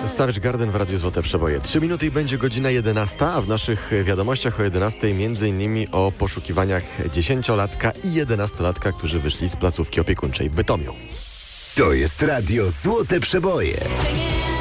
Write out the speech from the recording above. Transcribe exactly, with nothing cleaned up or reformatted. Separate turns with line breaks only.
Savage Garden w Radiu Złote Przeboje. Trzy minuty i będzie godzina jedenasta, a w naszych wiadomościach o jedenastej między innymi o poszukiwaniach dziesięciolatka i jedenastolatka, którzy wyszli z placówki opiekuńczej w Bytomiu.
To jest Radio Złote Przeboje.